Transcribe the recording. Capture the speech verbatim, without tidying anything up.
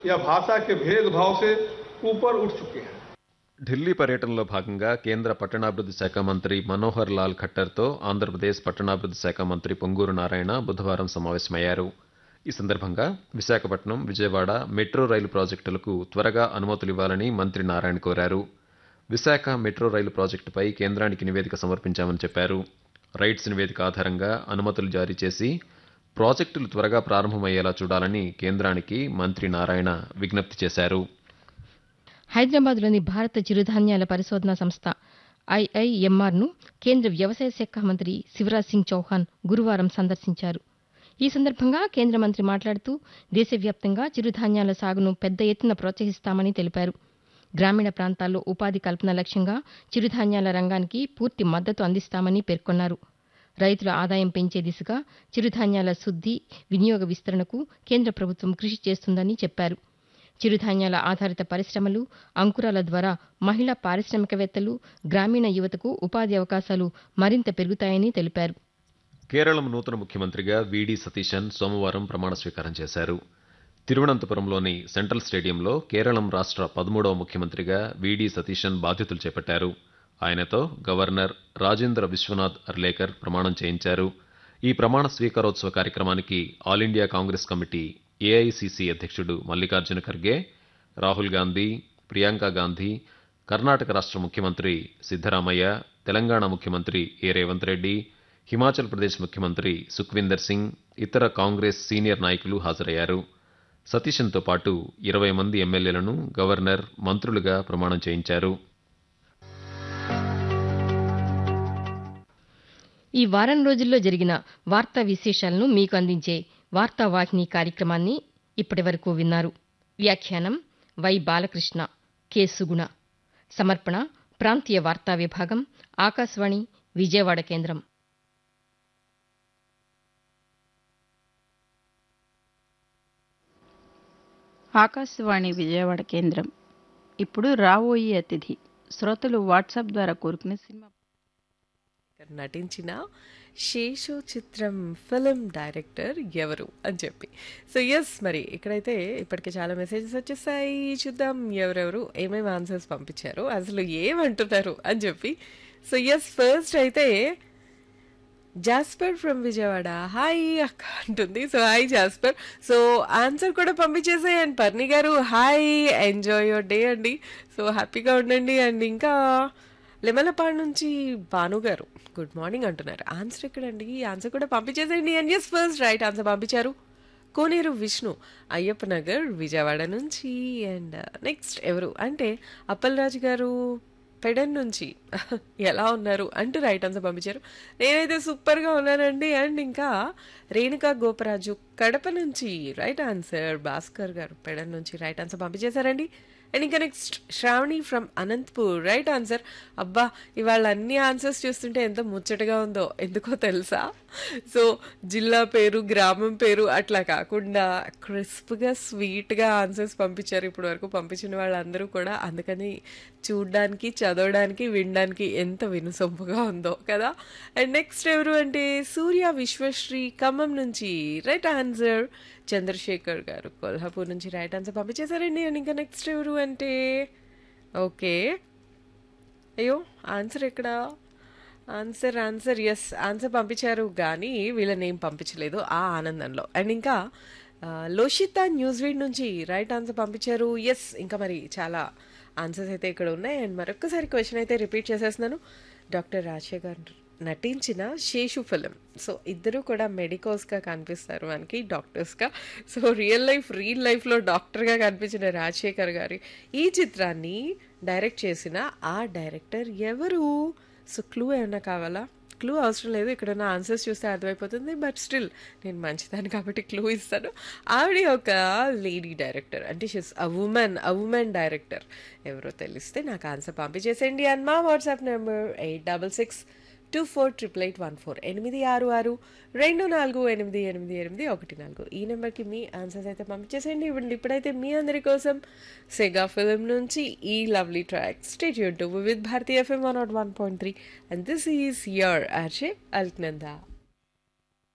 या भाषा के भेदभाव से ऊपर उठ चुके हैं। ఢిల్లీ పర్యటనలో భాగంగా కేంద్ర పట్టణాభివృద్ధి శాఖ మంత్రి మనోహర్ లాల్ ఖట్టర్తో ఆంధ్రప్రదేశ్ పట్టణాభివృద్ధి శాఖ మంత్రి పొంగూరు నారాయణ బుధవారం సమావేశమయ్యారు. ఈ సందర్భంగా విశాఖపట్నం, విజయవాడ మెట్రో రైలు ప్రాజెక్టులకు త్వరగా అనుమతులివ్వాలని మంత్రి నారాయణ కోరారు. విశాఖ మెట్రో రైలు ప్రాజెక్టుపై కేంద్రానికి నివేదిక సమర్పించామని చెప్పారు. రైట్స్ నివేదిక ఆధారంగా అనుమతులు జారీ చేసి ప్రాజెక్టులు త్వరగా ప్రారంభమయ్యేలా చూడాలని కేంద్రానికి మంత్రి నారాయణ విజ్ఞప్తి చేశారు. హైదరాబాద్లోని భారత చిరుధాన్యాల పరిశోధనా సంస్థ ఐఐఎంఆర్ను కేంద్ర వ్యవసాయ శాఖ మంత్రి శివరాజ్ సింగ్ చౌహాన్ గురువారం సందర్శించారు. ఈ సందర్భంగా కేంద్ర మంత్రి మాట్లాడుతూ దేశవ్యాప్తంగా చిరుధాన్యాల సాగును పెద్ద ఎత్తున ప్రోత్సహిస్తామని తెలిపారు. గ్రామీణ ప్రాంతాల్లో ఉపాధి కల్పన లక్ష్యంగా చిరుధాన్యాల రంగానికి పూర్తి మద్దతు అందిస్తామని పేర్కొన్నారు. రైతుల ఆదాయం పెంచే దిశగా చిరుధాన్యాల శుద్ది, వినియోగ విస్తరణకు కేంద్ర ప్రభుత్వం కృషి చేస్తుందని చెప్పారు. చిరుధాన్యాల ఆధారిత పరిశ్రమలు, అంకురాల ద్వారా మహిళా పారిశ్రామికవేత్తలు, గ్రామీణ యువతకు ఉపాధి అవకాశాలు మరింత పెరుగుతాయని తెలిపారు. కేరళం నూతన ముఖ్యమంత్రిగా వీడి సతీశన్ సోమవారం ప్రమాణ స్వీకారం చేశారు. తిరువనంతపురంలోని సెంట్రల్ స్టేడియంలో కేరళం రాష్ట్ర పదమూడవ ముఖ్యమంత్రిగా వీడి సతీశన్ బాధ్యతలు చేపట్టారు. ఆయనతో గవర్నర్ రాజేంద్ర విశ్వనాథ్ అర్లేకర్ ప్రమాణం చేయించారు. ఈ ప్రమాణ స్వీకారోత్సవ కార్యక్రమానికి all India Congress committee AICC అధ్యక్షుడు మల్లికార్జున ఖర్గే, రాహుల్ గాంధీ, ప్రియాంక గాంధీ, కర్ణాటక రాష్ట్ర ముఖ్యమంత్రి సిద్దరామయ్య, తెలంగాణ ముఖ్యమంత్రి ఏ రేవంత్ రెడ్డి, హిమాచల్ ప్రదేశ్ ముఖ్యమంత్రి సుఖ్వీందర్ సింగ్, ఇతర కాంగ్రెస్ సీనియర్ నాయకులు హాజరయ్యారు. సతీశన్తో పాటు ఇరవై మంది ఎమ్మెల్యేలను గవర్నర్ మంత్రులుగా ప్రమాణం చేయించారు. ఈ వారం రోజుల్లో జరిగిన వార్తా విశేషాలను మీకు అందించే వార్తావాహిని కార్యక్రమాన్ని ఇప్పటి వరకు విన్నారు. వ్యాఖ్యానం వై బాలకృష్ణ, కె సుగుణ. సమర్పణ ప్రాంతీయ వార్తా విభాగం, ఆకాశవాణి విజయవాడ కేంద్రం. ఆకాశవాణి విజయవాడ కేంద్రం. ఇప్పుడు రాబోయే అతిథి శ్రోతలు వాట్సాప్ ద్వారా కోరుకునే సినిమా నటించిన శేషు చిత్రం ఫిలిం డైరెక్టర్ ఎవరు అని చెప్పి. సో ఎస్, మరి ఇక్కడైతే ఇప్పటికే చాలా మెసేజెస్ వచ్చేసాయి. చూద్దాం ఎవరెవరు ఏమేమి ఆన్సర్స్ పంపించారు, అసలు ఏమంటున్నారు అని చెప్పి. సో ఎస్, ఫస్ట్ అయితే జాస్పర్ ఫ్రమ్ విజయవాడ హాయ్ అక్క అంటుంది. So hi Jasper. So answer కూడా పంపించేసాయి. అండ్ పర్ణి గారు హాయ్, ఎంజాయ్ యువర్ డే అండి. సో హ్యాపీగా ఉండండి. అండ్ ఇంకా లెమలపాడు నుంచి భాను గారు గుడ్ మార్నింగ్ అంటున్నారు. ఆన్సర్ ఎక్కడండి, ఆన్సర్ కూడా పంపించేసేయండి. And yes, first right answer పంపించారు కోనేరు విష్ణు, అయ్యప్ప నగర్ విజయవాడ నుంచి. అండ్ నెక్స్ట్ ఎవరు అంటే అప్పలరాజు గారు పెడన్ నుంచి ఎలా ఉన్నారు అంటూ రైట్ ఆన్సర్ పంపించారు. నేనైతే సూపర్గా ఉన్నానండి. అండ్ ఇంకా రేణుకా గోపరాజు కడప నుంచి రైట్ ఆన్సర్. భాస్కర్ గారు పెడన్ నుంచి రైట్ ఆన్సర్ పంపించేశారండి. అండ్ ఇంకా next Shravani from Anantapur right answer. అబ్బా, ఇవాళ అన్ని ఆన్సర్స్ చూస్తుంటే ఎంత ముచ్చటగా ఉందో ఎందుకో తెలుసా. సో జిల్లా పేరు, గ్రామం పేరు అట్లా కాకుండా క్రిస్ప్గా స్వీట్గా ఆన్సర్స్ పంపించారు ఇప్పుడు వరకు పంపించిన వాళ్ళందరూ కూడా. అందుకని చూడ్డానికి, చదవడానికి, వినడానికి ఎంత వినుసొంపుగా ఉందో కదా. అండ్ నెక్స్ట్ ఎవరు అంటే సూర్య విశ్వశ్రీ ఖమ్మం నుంచి రైట్ ఆన్సర్. చంద్రశేఖర్ గారు కొల్హాపూర్ నుంచి రైట్ ఆన్సర్ పంపించేశారండి. అండ్ ఇంకా నెక్స్ట్ ఎవరు అంటే ఓకే, అయ్యో ఆన్సర్ ఎక్కడ, ఆన్సర్ ఆన్సర్ ఎస్ ఆన్సర్ పంపించారు కానీ వీళ్ళ నేమ్ పంపించలేదు ఆ ఆనందంలో. అండ్ ఇంకా లోషిత న్యూస్ వీడ్ నుంచి రైట్ ఆన్సర్ పంపించారు. ఎస్, ఇంకా మరి చాలా ఆన్సర్స్ అయితే ఇక్కడ ఉన్నాయి. అండ్ మరొకసారి క్వశ్చన్ అయితే రిపీట్ చేసేస్తున్నాను. డాక్టర్ రాజశేఖర్ నటించిన శేషు ఫిలిం. సో ఇద్దరు కూడా మెడికోస్గా కనిపిస్తారు మనకి, డాక్టర్స్గా. సో రియల్ లైఫ్ రియల్ లైఫ్లో డాక్టర్గా కనిపించిన రాజశేఖర్ గారి ఈ చిత్రాన్ని డైరెక్ట్ చేసిన ఆ డైరెక్టర్ ఎవరు? సో క్లూ ఏమన్నా కావాలా? క్లూ అవసరం లేదు, ఇక్కడ ఉన్న ఆన్సర్స్ చూస్తే అర్థమైపోతుంది. బట్ స్టిల్ నేను మంచిదాన్ని కాబట్టి క్లూ ఇస్తాను. ఆవిడ ఒక లేడీ డైరెక్టర్, అంటే she's a women a women director. ఎవరో తెలిస్తే నాకు ఆన్సర్ పంపించేసేయండి. అండ్ మా WhatsApp number eight double six two four triple eight one four ఎనిమిది ఆరు ఆరు రెండు నాలుగు ఎనిమిది ఎనిమిది ఎనిమిది ఒకటి నాలుగు ఈ నెంబర్కి మీ ఆన్సర్స్ అయితే పంపించేసేయండి. ఇవ్వండి ఇప్పుడైతే మీ అందరి కోసం సెగా ఫిలిం నుంచి ఈ lovely track. Stay tuned to with Bharati FM one not one point three and this is your RJ Alaknanda.